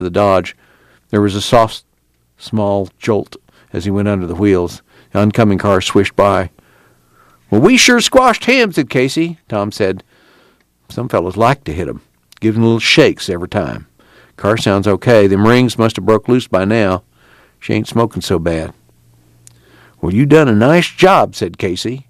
the Dodge. There was a soft, small jolt as he went under the wheels. The oncoming car swished by. "Well, we sure squashed him," said Casey. Tom said, "Some fellows like to hit 'em, giving little shakes every time. Car sounds okay. Them rings must have broke loose by now. She ain't smoking so bad." "Well, you done a nice job," said Casey.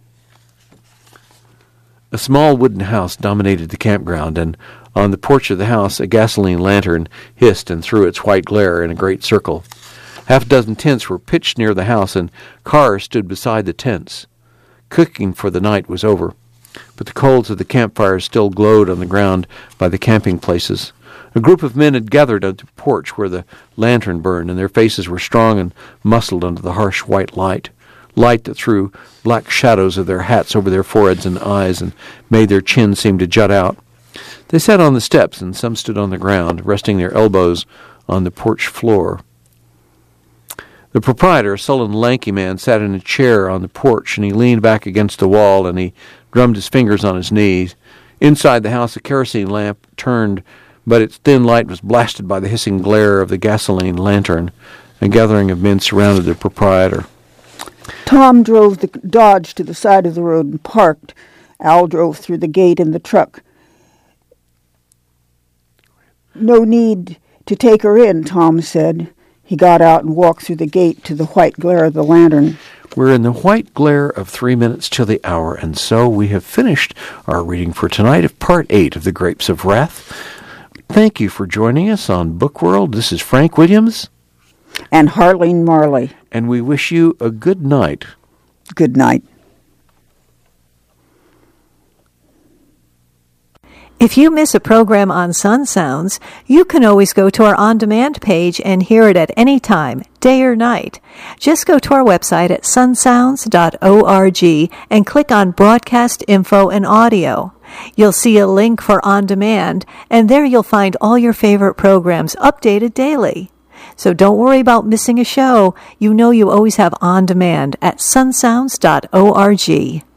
A small wooden house dominated the campground, and on the porch of the house a gasoline lantern hissed and threw its white glare in a great circle. Half a dozen tents were pitched near the house, and cars stood beside the tents. Cooking for the night was over, but the coals of the campfires still glowed on the ground by the camping places. A group of men had gathered on the porch where the lantern burned, and their faces were strong and muscled under the harsh white light that threw black shadows of their hats over their foreheads and eyes and made their chins seem to jut out. They sat on the steps, and some stood on the ground, resting their elbows on the porch floor. The proprietor, a sullen, lanky man, sat in a chair on the porch, and he leaned back against the wall, and he drummed his fingers on his knees. Inside the house, a kerosene lamp turned, but its thin light was blasted by the hissing glare of the gasoline lantern. A gathering of men surrounded the proprietor. Tom drove the Dodge to the side of the road and parked. Al drove through the gate in the truck. "No need to take her in," Tom said. He got out and walked through the gate to the white glare of the lantern. We're in the white glare of 3 minutes till the hour, and so we have finished our reading for tonight of Part 8 of The Grapes of Wrath. Thank you for joining us on Book World. This is Frank Williams. And Harleen Marley. And we wish you a good night. Good night. If you miss a program on Sun Sounds, you can always go to our on-demand page and hear it at any time, day or night. Just go to our website at sunsounds.org and click on Broadcast Info and Audio. You'll see a link for On Demand, and there you'll find all your favorite programs updated daily. So don't worry about missing a show. You know you always have On Demand at sunsounds.org.